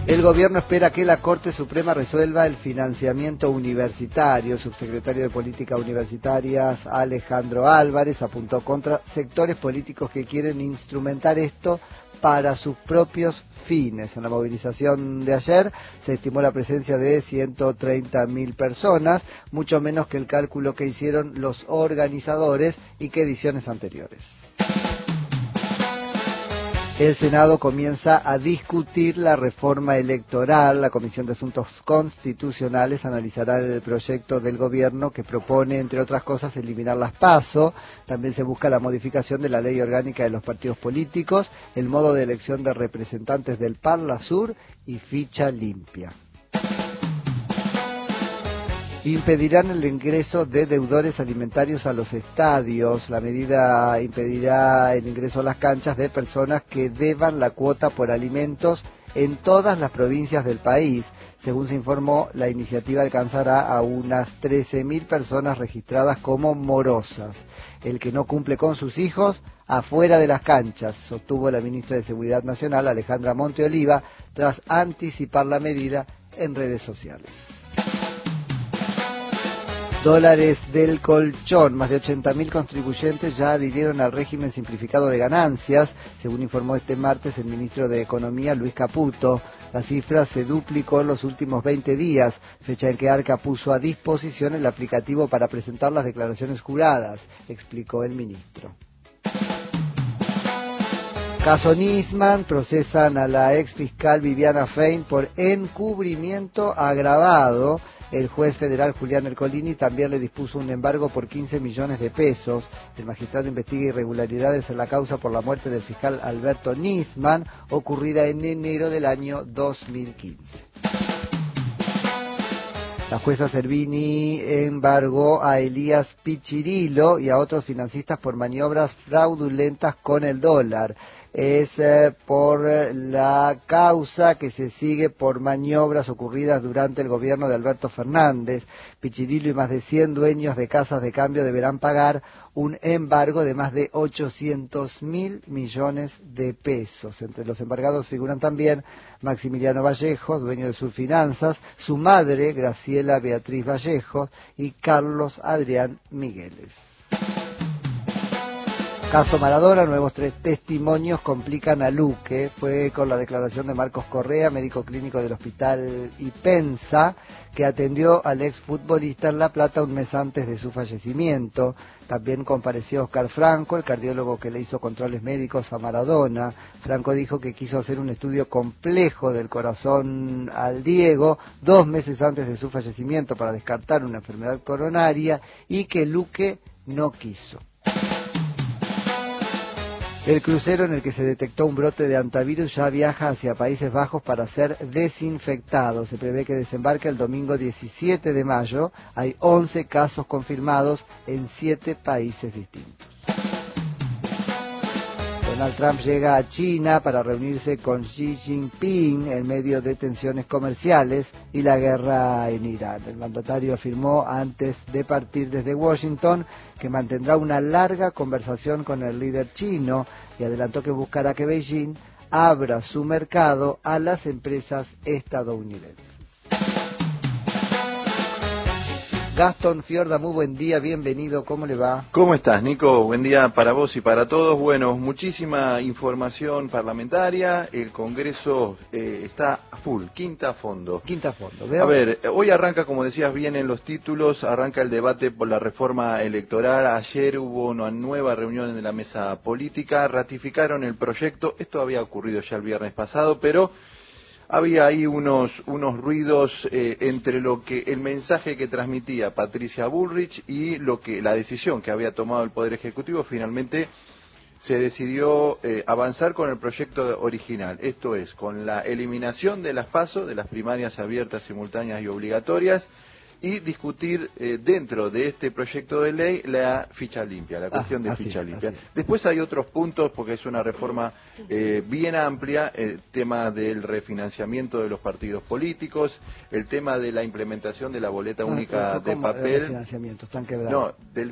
El gobierno espera que la Corte Suprema resuelva el financiamiento universitario. El subsecretario de Políticas Universitarias, Alejandro Álvarez, apuntó contra sectores políticos que quieren instrumentar esto para sus propios fines. En la movilización de ayer se estimó la presencia de 130.000 personas, mucho menos que el cálculo que hicieron los organizadores y que ediciones anteriores. El Senado comienza a discutir la reforma electoral. La Comisión de Asuntos Constitucionales analizará el proyecto del gobierno que propone, entre otras cosas, eliminar las PASO. También se busca la modificación de la ley orgánica de los partidos políticos, el modo de elección de representantes del Parlasur y ficha limpia. Impedirán el ingreso de deudores alimentarios a los estadios. La medida impedirá el ingreso a las canchas de personas que deban la cuota por alimentos en todas las provincias del país. Según se informó, la iniciativa alcanzará a unas 13.000 personas registradas como morosas. El que no cumple con sus hijos, afuera de las canchas, sostuvo la ministra de Seguridad Nacional, Alejandra Monteoliva, tras anticipar la medida en redes sociales. Dólares del colchón. Más de 80.000 contribuyentes ya adhirieron al régimen simplificado de ganancias, según informó este martes el ministro de Economía, Luis Caputo. La cifra se duplicó en los últimos 20 días, fecha en que Arca puso a disposición el aplicativo para presentar las declaraciones juradas, explicó el ministro. Caso Nisman, procesan a la ex fiscal Viviana Fein por encubrimiento agravado. El juez federal Julián Ercolini también le dispuso un embargo por 15 millones de pesos. El magistrado investiga irregularidades en la causa por la muerte del fiscal Alberto Nisman, ocurrida en enero del año 2015. La jueza Servini embargó a Elías Pichirilo y a otros financistas por maniobras fraudulentas con el dólar. Es por la causa que se sigue por maniobras ocurridas durante el gobierno de Alberto Fernández. Pichirilo y más de 100 dueños de casas de cambio deberán pagar un embargo de más de 800.000 millones de pesos. Entre los embargados figuran también Maximiliano Vallejos, dueño de Surfinanzas, su madre, Graciela Beatriz Vallejos, y Carlos Adrián Migueles. Caso Maradona, nuevos 3 testimonios complican a Luque. Fue con la declaración de Marcos Correa, médico clínico del hospital Ipensa, que atendió al exfutbolista en La Plata un mes antes de su fallecimiento. También compareció Oscar Franco, el cardiólogo que le hizo controles médicos a Maradona. Franco dijo que quiso hacer un estudio complejo del corazón al Diego 2 meses antes de su fallecimiento para descartar una enfermedad coronaria y que Luque no quiso. El crucero en el que se detectó un brote de antivirus ya viaja hacia Países Bajos para ser desinfectado. Se prevé que desembarque el domingo 17 de mayo. Hay 11 casos confirmados en 7 países distintos. Donald Trump llega a China para reunirse con Xi Jinping en medio de tensiones comerciales y la guerra en Irán. El mandatario afirmó antes de partir desde Washington que mantendrá una larga conversación con el líder chino y adelantó que buscará que Beijing abra su mercado a las empresas estadounidenses. Gastón Fiorda, muy buen día, bienvenido, ¿cómo le va? ¿Cómo estás, Nico? Buen día para vos y para todos. Bueno, muchísima información parlamentaria, el Congreso está a full, quinta a fondo. Quinta a fondo, ¿veo? A ver, hoy arranca, como decías bien en los títulos, arranca el debate por la reforma electoral. Ayer hubo una nueva reunión en la mesa política, ratificaron el proyecto, esto había ocurrido ya el viernes pasado, pero había ahí unos ruidos entre lo que el mensaje que transmitía Patricia Bullrich y la decisión que había tomado el Poder Ejecutivo. Finalmente se decidió avanzar con el proyecto original, esto es, con la eliminación de las PASO, de las primarias abiertas, simultáneas y obligatorias, y discutir dentro de este proyecto de ley la ficha limpia, la cuestión de ficha limpia. Después hay otros puntos, porque es una reforma bien amplia, el tema del refinanciamiento de los partidos políticos, el tema de la implementación de la boleta única de papel. Refinanciamiento, están quebrados. No, del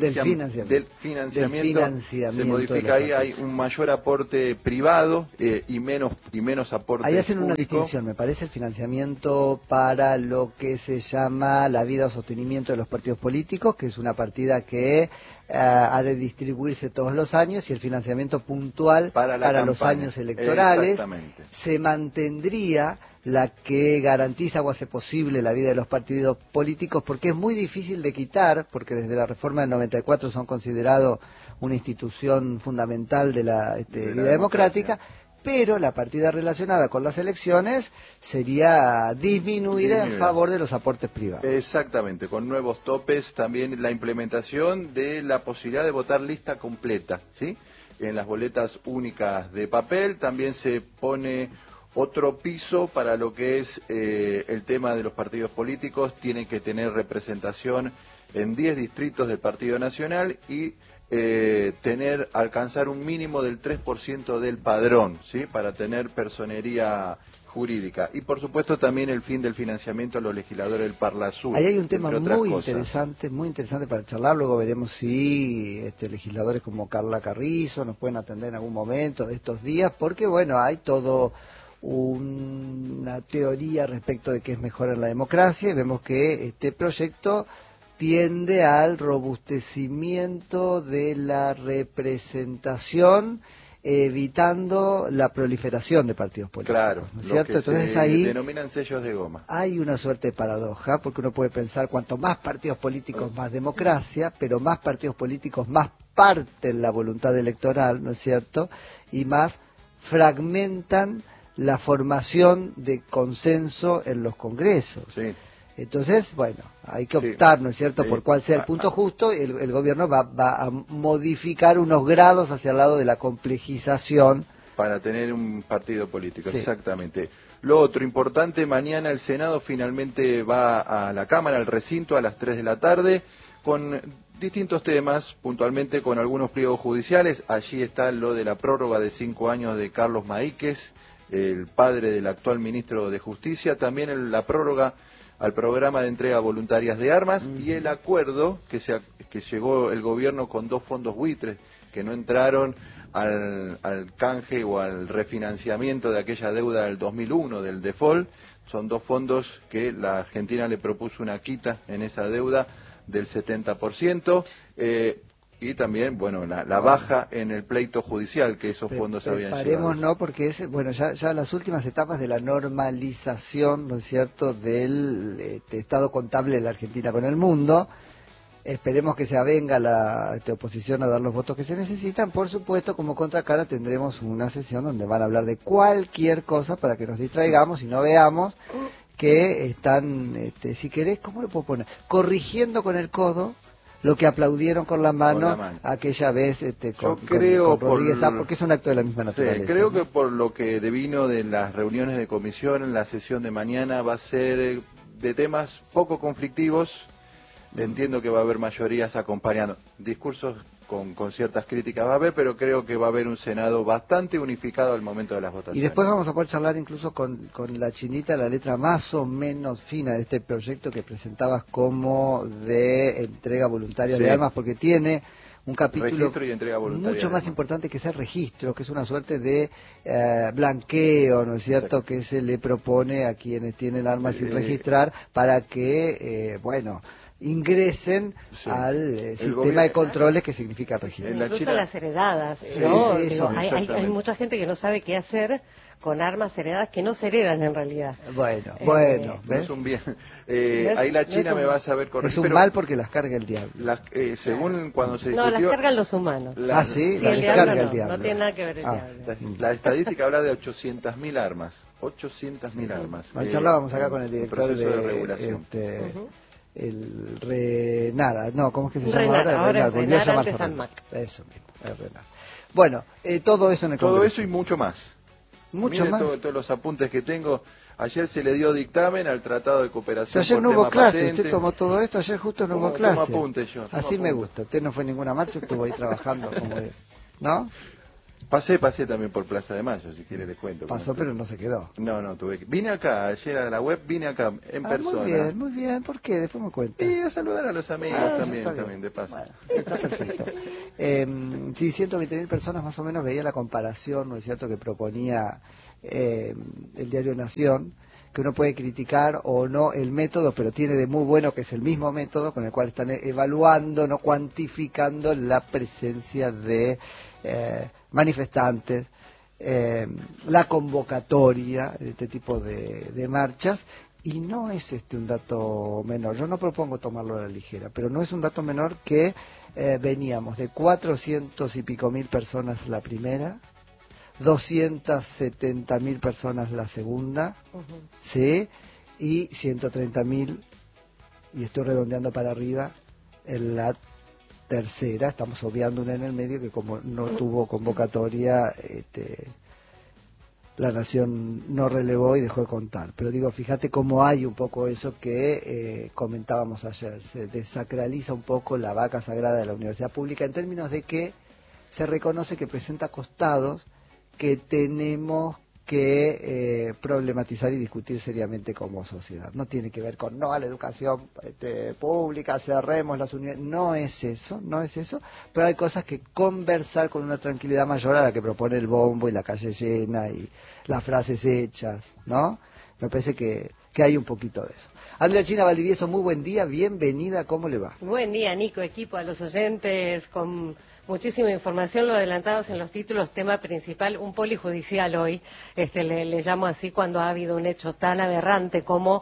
financiamiento. Se modifica ahí, hay un mayor aporte privado y menos aporte ahí hacen público. Una distinción, me parece, el financiamiento para lo que se llama la vida o sostenimiento de los partidos políticos, que es una partida que ha de distribuirse todos los años, y el financiamiento puntual para los años electorales. Se mantendría la que garantiza o hace posible la vida de los partidos políticos, porque es muy difícil de quitar, porque desde la reforma del 94 son considerados una institución fundamental de la vida democrática, pero la partida relacionada con las elecciones sería disminuida en favor de los aportes privados. Exactamente, con nuevos topes, también la implementación de la posibilidad de votar lista completa, ¿sí? En las boletas únicas de papel también se pone otro piso para lo que es el tema de los partidos políticos. Tienen que tener representación en 10 distritos del Partido Nacional y alcanzar un mínimo del 3% del padrón, ¿sí? Para tener personería jurídica. Y por supuesto también el fin del financiamiento a los legisladores del Parlasur. Ahí hay un tema muy interesante para charlar. Luego veremos si legisladores como Carla Carrizo nos pueden atender en algún momento de estos días, porque bueno, hay todo una teoría respecto de qué es mejor en la democracia, y vemos que este proyecto tiende al robustecimiento de la representación, evitando la proliferación de partidos políticos. Claro, ¿no es cierto? Entonces ahí denominan sellos de goma. Hay una suerte de paradoja, porque uno puede pensar cuanto más partidos políticos, más democracia, pero más partidos políticos, más parten la voluntad electoral, ¿no es cierto? Y más fragmentan la formación de consenso en los congresos. Sí. Entonces, bueno, hay que optar, ¿no es cierto?, por cuál sea el punto justo. El gobierno va a modificar unos grados hacia el lado de la complejización. Para tener un partido político, exactamente. Lo otro importante, mañana el Senado finalmente va a la Cámara, al recinto, a las 3 de la tarde, con distintos temas, puntualmente con algunos pliegos judiciales. Allí está lo de la prórroga de 5 años de Carlos Maíquez, el padre del actual ministro de Justicia, también la prórroga al programa de entrega voluntarias de armas y el acuerdo que llegó el gobierno con 2 fondos buitres que no entraron al canje o al refinanciamiento de aquella deuda del 2001, del default. Son 2 fondos que la Argentina le propuso una quita en esa deuda del 70%. Y también, bueno, la baja en el pleito judicial que esos fondos habían llevado. No, porque ya las últimas etapas de la normalización, ¿no es cierto?, del estado contable de la Argentina con el mundo. Esperemos que se avenga la oposición a dar los votos que se necesitan. Por supuesto, como contracara tendremos una sesión donde van a hablar de cualquier cosa para que nos distraigamos y no veamos que están, si querés, ¿cómo lo puedo poner?, corrigiendo con el codo lo que aplaudieron con la mano aquella vez con Rodríguez porque es un acto de la misma naturaleza. Sí, creo que por lo que devino de las reuniones de comisión, en la sesión de mañana va a ser de temas poco conflictivos. Entiendo que va a haber mayorías acompañando. Discursos con ciertas críticas va a haber, pero creo que va a haber un Senado bastante unificado al momento de las votaciones. Y después vamos a poder charlar incluso con la chinita, la letra más o menos fina de este proyecto que presentabas como de entrega voluntaria de armas, porque tiene un capítulo mucho más importante que es el registro, que es una suerte de blanqueo, ¿no es cierto?, que se le propone a quienes tienen armas sin registrar para que, ingresen al sistema de controles que significa registro. Incluso las heredadas, ¿no? Hay mucha gente que no sabe qué hacer con armas heredadas que no se heredan en realidad. Bueno, no es un bien. Ahí la China me va a saber corregir. Es un mal porque las carga el diablo. Según cuando se discutió... No, las cargan los humanos. Sí, el diablo no tiene nada que ver el diablo. La estadística habla de 800.000 armas. 800.000 armas. Charlábamos acá con el director de regulación. ¿Cómo es que se llama ahora? Volvió a llamarse San Mac. Eso mismo, Renar. Bueno, todo eso en el Congreso. Todo eso y mucho más. mucho Mire más. todos los apuntes que tengo. Ayer se le dio dictamen al Tratado de Cooperación. Pero ayer por no hubo tema clase, patente. usted tomó todo esto, ayer justo no hubo clase. Tomo apuntes yo. Así me gusta, usted no fue a ninguna marcha, estuvo ahí trabajando como es, ¿no? Pasé también por Plaza de Mayo, si quiere les cuento. Pasó, pero no se quedó. No, vine acá, ayer a la web, vine acá en persona. Muy bien, ¿por qué? Después me cuenta. Y a saludar a los amigos también, de paso. Bueno, está perfecto. Sí, 120.000 personas más o menos, veía la comparación, ¿no es cierto?, que proponía el diario Nación, que uno puede criticar o no el método, pero tiene de muy bueno que es el mismo método con el cual están evaluando, no cuantificando la presencia de manifestantes, la convocatoria de este tipo de marchas, y no es un dato menor. Yo no propongo tomarlo a la ligera, pero no es un dato menor que veníamos de 400 y pico mil personas la primera, 270.000 personas la segunda, ¿sí? Y 130.000, y estoy redondeando para arriba, en la tercera. Estamos obviando una en el medio que como no tuvo convocatoria, la Nación no relevó y dejó de contar. Pero digo, fíjate cómo hay un poco eso que comentábamos ayer. Se desacraliza un poco la vaca sagrada de la universidad pública en términos de que se reconoce que presenta costados que tenemos que problematizar y discutir seriamente como sociedad. No tiene que ver con no a la educación pública, cerremos las universidades, no es eso, pero hay cosas que conversar con una tranquilidad mayor a la que propone el bombo y la calle llena y las frases hechas, ¿no? Me parece que hay un poquito de eso. Andrea China Valdivieso, muy buen día, bienvenida, ¿cómo le va? Buen día, Nico, equipo, a los oyentes, con muchísima información, lo adelantados en los títulos, tema principal, un polijudicial hoy, le llamo así cuando ha habido un hecho tan aberrante como,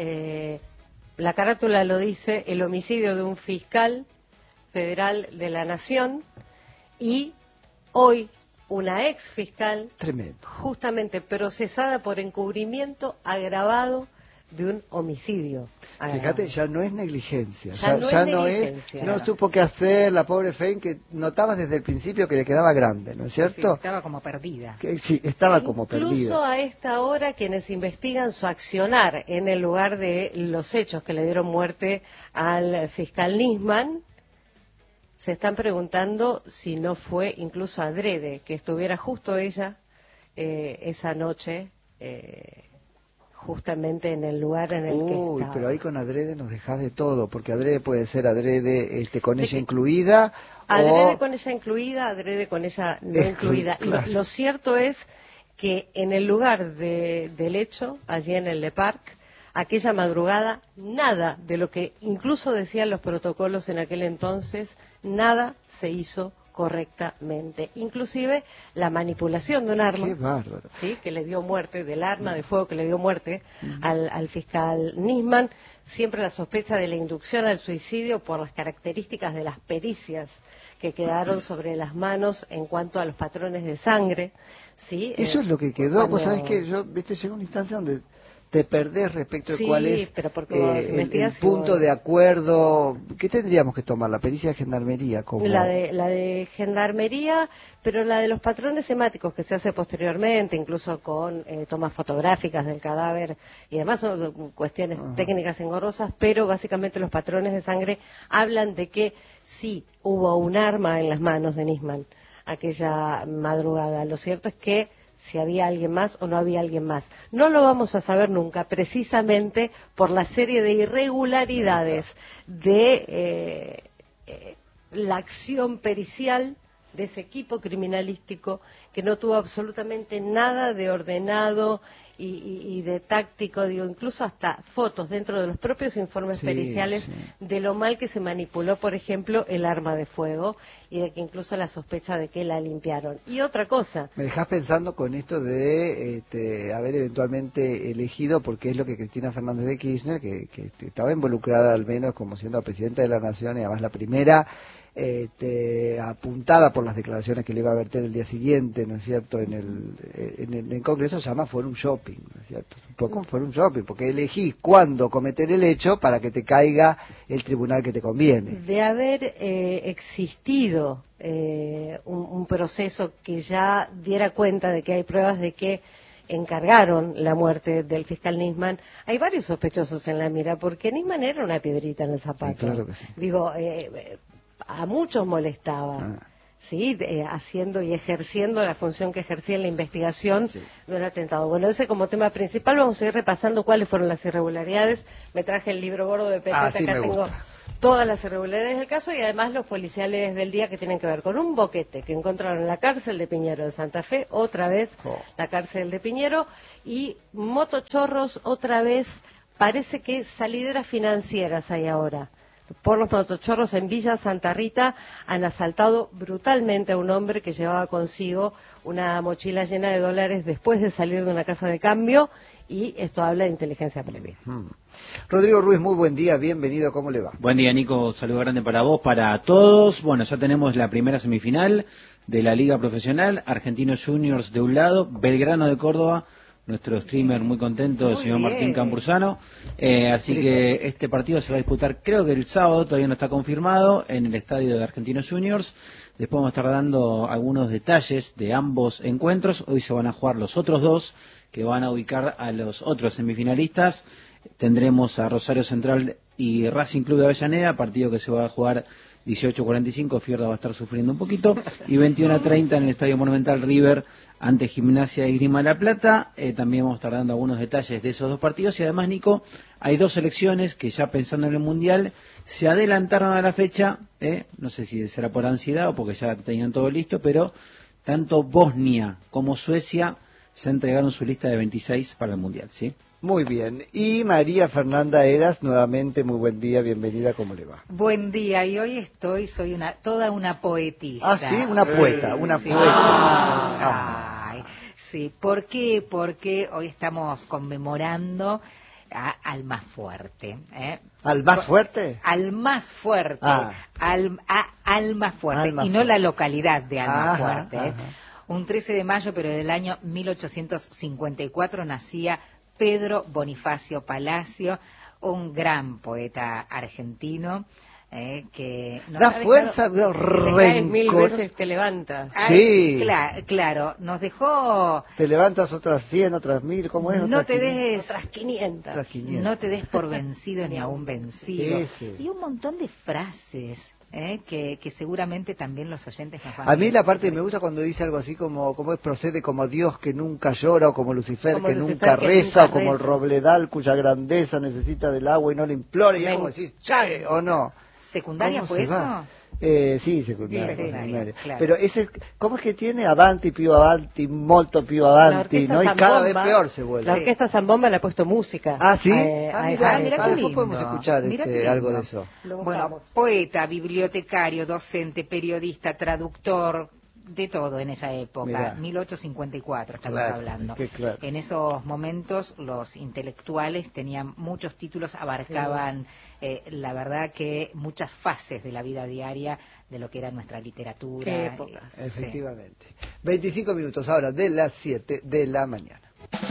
la carátula lo dice, el homicidio de un fiscal federal de la Nación, y hoy una ex fiscal, tremendo, justamente procesada por encubrimiento agravado de un homicidio. Fíjate, ya no es negligencia, ya no es, no supo qué hacer la pobre Fein, que notabas desde el principio que le quedaba grande, ¿no es cierto? Sí, estaba como perdida. Sí, estaba como perdida. Incluso a esta hora quienes investigan su accionar en el lugar de los hechos que le dieron muerte al fiscal Nisman, se están preguntando si no fue incluso adrede que estuviera justo ella esa noche justamente en el lugar en el que estaba. Pero ahí con adrede nos dejás de todo, porque adrede puede ser adrede con ella incluida. Adrede con ella incluida, adrede con ella no incluida. Claro. Lo cierto es que en el lugar del hecho, allí en el Le Parc, aquella madrugada, nada de lo que incluso decían los protocolos en aquel entonces, nada se hizo correctamente, inclusive la manipulación de un arma. Qué bárbaro. ¿Sí? Que le dio muerte, del arma de fuego que le dio muerte al fiscal Nisman, siempre la sospecha de la inducción al suicidio por las características de las pericias que quedaron sobre las manos en cuanto a los patrones de sangre. ¿Sí? Eso es lo que quedó, vos sabés que yo, llega una instancia donde te perdés respecto de cuál es el punto de acuerdo. ¿Qué tendríamos que tomar? ¿La pericia de gendarmería? Como... La de gendarmería, pero la de los patrones semáticos que se hace posteriormente, incluso con tomas fotográficas del cadáver, y además son cuestiones técnicas engorrosas, pero básicamente los patrones de sangre hablan de que sí hubo un arma en las manos de Nisman aquella madrugada. Lo cierto es que si había alguien más o no había alguien más. No lo vamos a saber nunca, precisamente por la serie de irregularidades de la acción pericial de ese equipo criminalístico que no tuvo absolutamente nada de ordenado y de táctico, digo, incluso hasta fotos dentro de los propios informes periciales de lo mal que se manipuló, por ejemplo, el arma de fuego, y de que incluso la sospecha de que la limpiaron. Y otra cosa. Me dejás pensando con esto de haber eventualmente elegido, porque es lo que Cristina Fernández de Kirchner, que estaba involucrada al menos como siendo presidenta de la Nación, y además la primera apuntada por las declaraciones que le iba a verter el día siguiente, ¿no es cierto?, en el Congreso, se llama Forum Shopping, ¿no es cierto. Un poco por un shopping, porque elegís cuándo cometer el hecho para que te caiga el tribunal que te conviene. De haber existido un proceso que ya diera cuenta de que hay pruebas de que encargaron la muerte del fiscal Nisman, hay varios sospechosos en la mira, porque Nisman era una piedrita en el zapato. Sí, claro que sí. Digo, a muchos molestaba. Sí, haciendo y ejerciendo la función que ejercía en la investigación de un atentado. Bueno, ese como tema principal. Vamos a ir repasando cuáles fueron las irregularidades. Me traje el libro gordo de Petete, sí, acá tengo todas las irregularidades del caso y además los policiales del día que tienen que ver con un boquete que encontraron en la cárcel de Piñero de Santa Fe, otra vez la cárcel de Piñero, y motochorros, otra vez. Parece que salideras financieras hay ahora. Por los motochorros en Villa Santa Rita han asaltado brutalmente a un hombre que llevaba consigo una mochila llena de dólares después de salir de una casa de cambio, y esto habla de inteligencia previa. Rodrigo Ruiz, muy buen día, bienvenido, ¿cómo le va? Buen día, Nico, saludo grande para vos, para todos. Bueno, ya tenemos la primera semifinal de la Liga Profesional, Argentinos Juniors de un lado, Belgrano de Córdoba, nuestro streamer muy contento, el señor Martín Cambursano. Así que este partido se va a disputar, creo que el sábado, todavía no está confirmado, en el estadio de Argentinos Juniors. Después vamos a estar dando algunos detalles de ambos encuentros. Hoy se van a jugar los otros dos, que van a ubicar a los otros semifinalistas. Tendremos a Rosario Central y Racing Club de Avellaneda, partido que se va a jugar 18:45, Fierda va a estar sufriendo un poquito, y 21:30 en el Estadio Monumental River ante Gimnasia y Esgrima La Plata. También vamos a estar dando algunos detalles de esos dos partidos, y además, Nico, hay dos selecciones que ya pensando en el Mundial se adelantaron a la fecha, no sé si será por ansiedad o porque ya tenían todo listo, pero tanto Bosnia como Suecia ya entregaron su lista de 26 para el Mundial, ¿sí? Muy bien. Y María Fernanda Eras, nuevamente, muy buen día, bienvenida, ¿cómo le va? Buen día, y hoy soy toda una poetisa. Ah, sí, una poeta, sí. poeta. Ay, sí, ¿por qué? Porque hoy estamos conmemorando al más fuerte. ¿Al más fuerte? Al más fuerte, al más fuerte, Alma y no fuerte. la localidad de Alma Fuerte. Ajá. Un 13 de mayo, pero en el año 1854, nacía Pedro Bonifacio Palacio, un gran poeta argentino, que nos Da ha dejado... fuerza, Te caes mil rencor. veces, te levantas. Sí. Claro, nos dejó... Te levantas otras 100, otras 1000, ¿cómo es? No Otras te 500. des... Otras 500. Otras 500. No te des por vencido ni aún vencido. Ese. Y un montón de frases que seguramente también los oyentes nos van A mí la parte que me gusta cuando dice algo así como es procede como Dios que nunca llora, o como Lucifer, Como que, Lucifer nunca que reza, nunca o como el reza. robledal cuya grandeza necesita del agua y no le implora, y es como decís, che, o no. ¿Secundaria ¿Cómo fue se eso? va? Sí, secundaria. Secundaria, claro. Pero ¿cómo es que tiene avanti, più avanti, molto più avanti, La ¿no? Y orquesta cada vez Zambomba- peor se vuelve. La orquesta Zambomba le ha puesto música. Ah, ¿sí? A Mira, esa mira letra. qué después lindo. podemos escuchar Mira qué lindo. algo de eso. Lo Bueno, buscamos. poeta, bibliotecario, docente, periodista, traductor, de todo en esa época. Mirá. 1854 estamos Claro, hablando. qué claro. En esos momentos los intelectuales tenían muchos títulos, abarcaban la verdad que muchas fases de la vida diaria de lo que era nuestra literatura. Qué épocas. Sí. Efectivamente. 25 minutos ahora de las 7 de la mañana.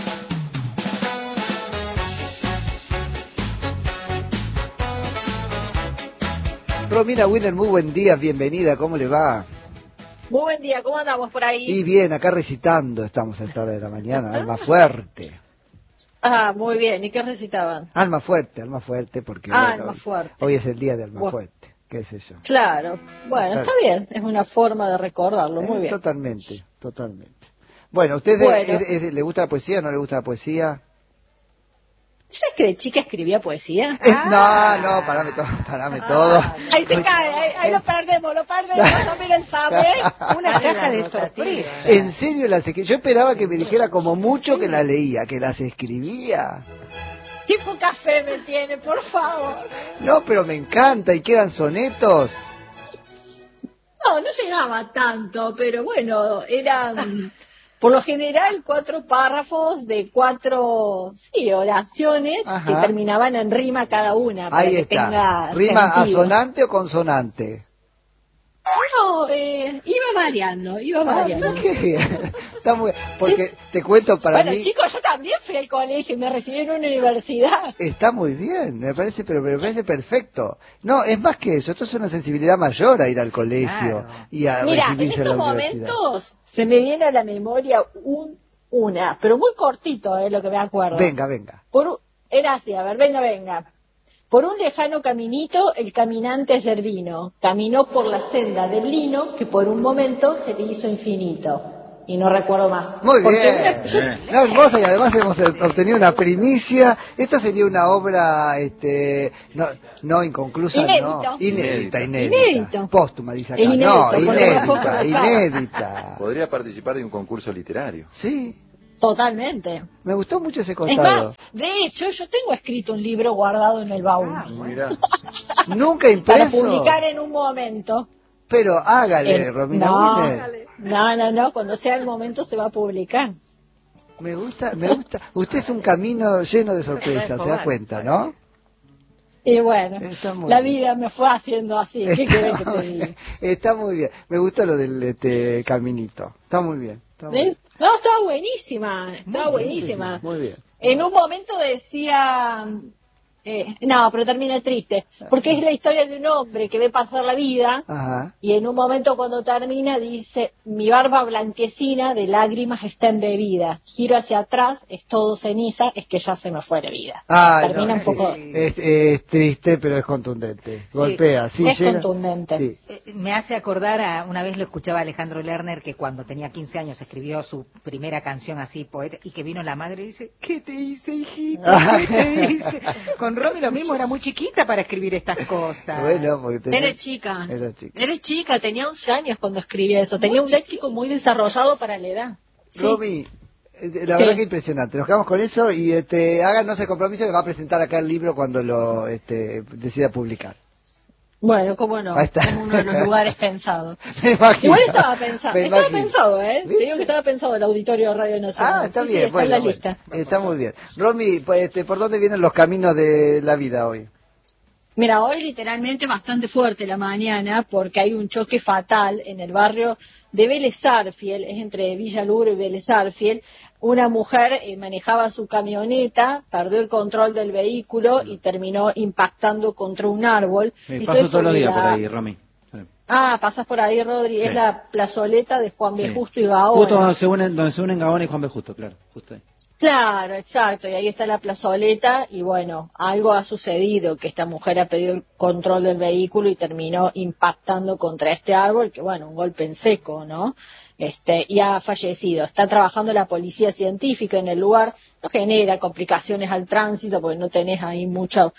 Romina Wiener, muy buen día, bienvenida, ¿cómo le va? Muy buen día, ¿cómo andamos por ahí? Y bien, acá recitando estamos a esta hora de la mañana, alma fuerte. Ah, muy bien, ¿y qué recitaban? Alma fuerte, porque Alma fuerte. hoy es el día de alma Bueno. fuerte, qué sé yo. Claro, bueno, está bien, es una forma de recordarlo, muy bien. Totalmente. Bueno, ¿usted Bueno. le gusta la poesía o no le gusta la poesía? ¿Sabes que de chica escribía poesía? No, parame todo. Ahí se cae, ahí lo perdemos, no miren, sabe. Una caja de sorpresa. En serio las escribía. Yo esperaba que me dijera como mucho que las leía, que las escribía. Qué poca fe me tiene, por favor. No, pero me encanta, y quedan sonetos. No llegaba tanto, pero bueno, eran por lo general 4 párrafos de 4 oraciones. Ajá. Que terminaban en rima cada una, para Ahí que está. tenga ¿Rima sentido. asonante o consonante? No, iba variando, iba variando. Qué bien. Está muy, porque Sí. te cuento para Bueno, mí. chicos, yo también fui al colegio y me recibí en una universidad. Está muy bien, me parece, pero me parece perfecto. No, es más que eso, esto es una sensibilidad mayor a ir al colegio claro. y a Mira, en recibirse en la estos universidad. momentos se me viene a la memoria pero muy cortito, lo que me acuerdo. Venga. Era así, a ver, venga. Por un lejano caminito, el caminante ayer vino. Caminó por la senda del lino, que por un momento se le hizo infinito. Y no recuerdo más. Muy Porque bien. No, hermosa, y además hemos obtenido una primicia. Esto sería una obra, no inconclusa, Inédito. no. Inédita. Inédito. Póstuma, dice acá. Es inédito, No, porque me fue publicada. inédita. Podría participar de un concurso literario. Sí, Totalmente. me gustó mucho ese Es costado. más, de hecho, yo tengo escrito un libro guardado en el baúl. Mirá. Nunca Para impreso. publicar en un momento. Pero hágale, Romina No, Wiener. no, cuando sea el momento se va a publicar. Me gusta. Usted es un camino lleno de sorpresas, se da cuenta, ¿no? Y bueno, Está muy la bien. vida me fue haciendo así. ¿Qué querés que te diga? Está muy bien. Me gustó lo del caminito. Está muy bien. Está muy ¿Eh? bien. No, estaba buenísima, estaba buenísima. Sí, muy bien. En un momento decía, no, pero termina triste, porque es la historia de un hombre que ve pasar la vida Ajá. y en un momento cuando termina dice, mi barba blanquecina de lágrimas está embebida, giro hacia atrás, es todo ceniza, es que ya se me fue la vida. Termina un poco... Es triste, pero es contundente. Golpea, sí, es llega. contundente. Sí. Me hace acordar a, una vez lo escuchaba Alejandro Lerner, que cuando tenía 15 años escribió su primera canción así, poeta, y que vino la madre y dice, ¿qué te hice, hijita? ¿Qué te hice? Con Romy lo mismo, era muy chiquita para escribir estas cosas. Bueno, porque Eres chica. Era chica. Eres chica, tenía 11 años cuando escribía eso. Tenía un léxico muy desarrollado para la edad. Sí. Romy, la verdad que impresionante. Nos quedamos con eso y háganos el compromiso que va a presentar acá el libro cuando lo decida publicar. Bueno, cómo no, Ahí está. es uno de los lugares pensados. Me imagino. Igual estaba pensado, Me estaba imagino. pensado, Te ¿Viste? digo que estaba pensado el auditorio de Radio Nacional. Está Sí, bien, está en la bueno. lista. Está muy bien. Romy, pues, ¿por dónde vienen los caminos de la vida hoy? Mira, hoy literalmente bastante fuerte la mañana porque hay un choque fatal en el barrio de Vélez Sarsfield, es entre Villa Luro y Vélez Sarsfield. Una mujer manejaba su camioneta, perdió el control del vehículo y terminó impactando contra un árbol. Paso todos los días por ahí, Romy. Ah, pasás por ahí, Rodri, Sí. es la plazoleta de Juan B. Sí. Justo y Gaona. Justo donde se unen Gaona y Juan B. Justo, claro. Justo ahí. Claro, exacto, y ahí está la plazoleta y bueno, algo ha sucedido, que esta mujer ha pedido el control del vehículo y terminó impactando contra este árbol, que bueno, un golpe en seco, ¿no? Y ha fallecido. Está trabajando la policía científica en el lugar, no genera complicaciones al tránsito porque no tenés ahí mucha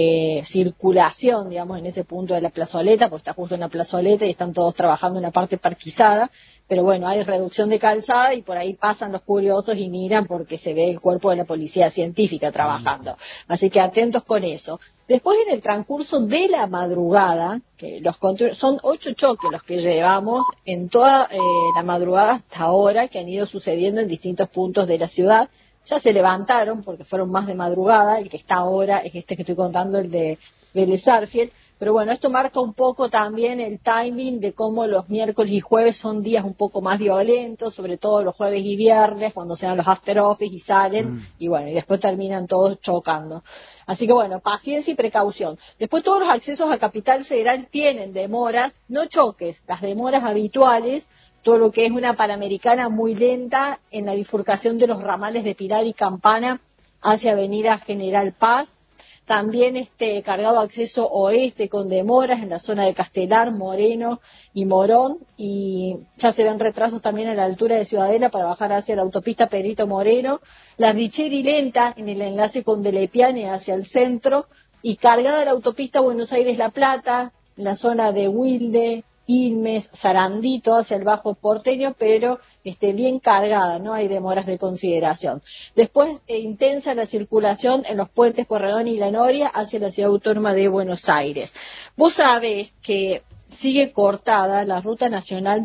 circulación, digamos, en ese punto de la plazoleta, porque está justo en la plazoleta y están todos trabajando en la parte parquizada, pero bueno, hay reducción de calzada y por ahí pasan los curiosos y miran porque se ve el cuerpo de la policía científica trabajando. Así que atentos con eso. Después, en el transcurso de la madrugada, que son 8 choques los que llevamos en toda la madrugada hasta ahora, que han ido sucediendo en distintos puntos de la ciudad. Ya se levantaron porque fueron más de madrugada, el que está ahora es este que estoy contando, el de Vélez Sarsfield. Pero bueno, esto marca un poco también el timing de cómo los miércoles y jueves son días un poco más violentos, sobre todo los jueves y viernes, cuando se dan los after office y salen, y bueno, y después terminan todos chocando. Así que bueno, paciencia y precaución. Después todos los accesos a Capital Federal tienen demoras, no choques, las demoras habituales, todo lo que es una Panamericana muy lenta en la bifurcación de los ramales de Pilar y Campana hacia Avenida General Paz. También cargado acceso oeste con demoras en la zona de Castelar, Moreno y Morón, y ya se ven retrasos también a la altura de Ciudadela para bajar hacia la autopista Perito Moreno, la Richeri lenta en el enlace con Delepiane hacia el centro, y cargada la autopista Buenos Aires-La Plata, en la zona de Wilde, Quilmes, Sarandito hacia el Bajo Porteño, pero bien cargada, no hay demoras de consideración. Después, intensa la circulación en los puentes Pueyrredón y La Noria hacia la Ciudad Autónoma de Buenos Aires. Vos sabés que sigue cortada la Ruta Nacional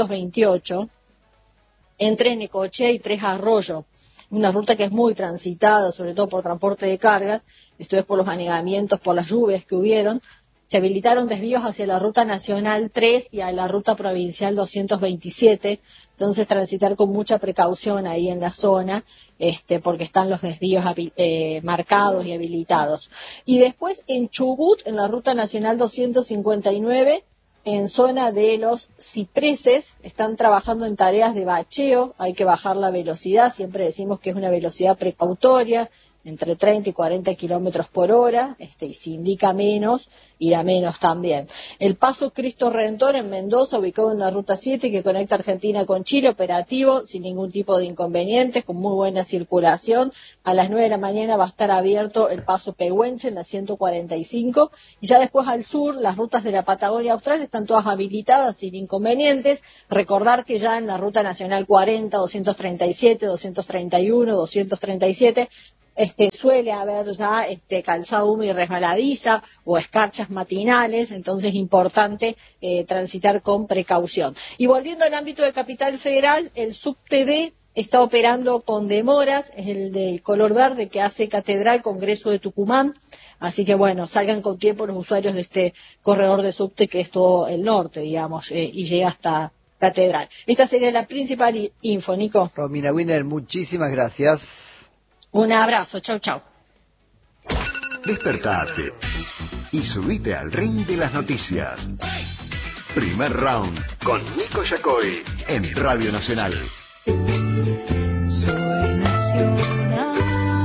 228 entre Necochea y Tres Arroyos, una ruta que es muy transitada, sobre todo por transporte de cargas, esto es por los anegamientos, por las lluvias que hubieron. se habilitaron desvíos hacia la Ruta Nacional 3 y a la Ruta Provincial 227, entonces transitar con mucha precaución ahí en la zona, porque están los desvíos marcados y habilitados. Y después en Chubut, en la Ruta Nacional 259, en zona de los cipreses, están trabajando en tareas de bacheo, hay que bajar la velocidad, siempre decimos que es una velocidad precautoria, entre 30 y 40 kilómetros por hora, y si indica menos, irá menos también. El Paso Cristo Redentor en Mendoza, ubicado en la Ruta 7, que conecta Argentina con Chile, operativo, sin ningún tipo de inconvenientes, con muy buena circulación. A las 9 de la mañana va a estar abierto el Paso Pehuenche en la 145, y ya después al sur, las rutas de la Patagonia Austral están todas habilitadas, sin inconvenientes. Recordar que ya en la Ruta Nacional 40, 237, 231, 237, suele haber ya calzado húmedo y resbaladiza o escarchas matinales, entonces es importante transitar con precaución. Y volviendo al ámbito de Capital Federal, el subte D está operando con demoras, es el de color verde que hace Catedral Congreso de Tucumán, así que bueno, salgan con tiempo los usuarios de este corredor de subte que es todo el norte, digamos, y llega hasta Catedral. Esta sería la principal info, Nico. Romina Wiener, muchísimas gracias. Un abrazo, chau, chau. Despertate y subite al ring de las noticias. Primer round con Nico Yacoy en Radio Nacional. Soy nacional.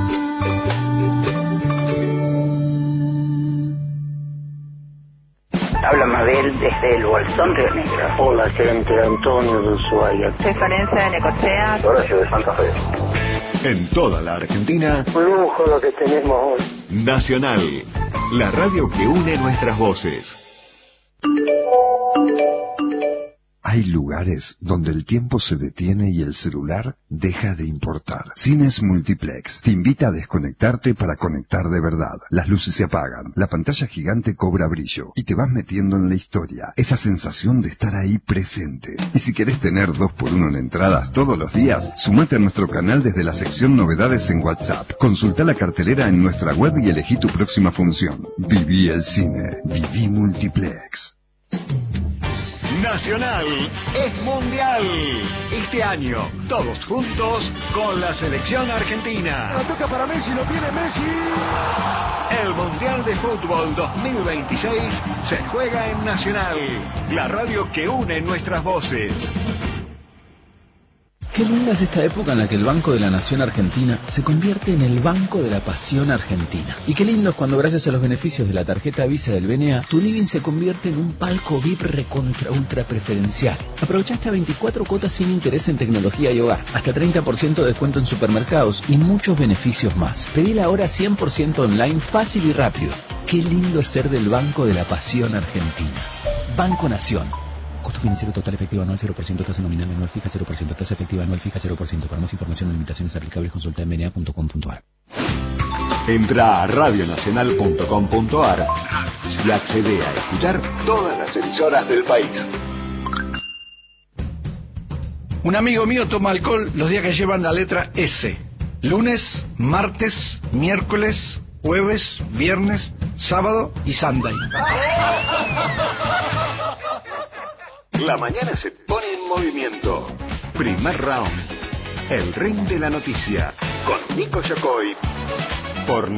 Habla Mabel desde el Bolsón Río Negro. Hola, gente, Antonio de Ushuaia. Soy Florencia de Necochea. Horacio de Santa Fe. En toda la Argentina, un lujo lo que tenemos hoy. Nacional, la radio que une nuestras voces. Hay lugares donde el tiempo se detiene y el celular deja de importar. Cines Multiplex te invita a desconectarte para conectar de verdad. Las luces se apagan, la pantalla gigante cobra brillo y te vas metiendo en la historia. Esa sensación de estar ahí presente. Y si querés tener 2x1 en entradas todos los días, sumate a nuestro canal desde la sección Novedades en WhatsApp. Consulta la cartelera en nuestra web y elegí tu próxima función. Viví el cine. Viví Multiplex. Nacional es mundial. Este año, todos juntos con la selección argentina. La toca para Messi, lo tiene Messi. El Mundial de Fútbol 2026 se juega en Nacional, la radio que une nuestras voces. Qué linda es esta época en la que el Banco de la Nación Argentina se convierte en el Banco de la Pasión Argentina. Y qué lindo es cuando gracias a los beneficios de la tarjeta Visa del BNA, tu living se convierte en un palco VIP recontra ultra preferencial. Aprovecha hasta 24 cuotas sin interés en tecnología y hogar, hasta 30% de descuento en supermercados y muchos beneficios más. Pedila ahora 100% online, fácil y rápido. Qué lindo es ser del Banco de la Pasión Argentina. Banco Nación. Costo financiero total efectivo anual 0%, tasa nominal anual fija 0%, tasa efectiva anual fija 0%. Para más información o limitaciones aplicables consulta en bna.com.ar. Entra a radionacional.com.ar y accede a escuchar todas las emisoras del país. Un amigo mío toma alcohol los días que llevan la letra S. Lunes, martes, miércoles, jueves, viernes, sábado y Sunday. La mañana se pone en movimiento. Primer round. El ring de la noticia. Con Nico Yacoy. Por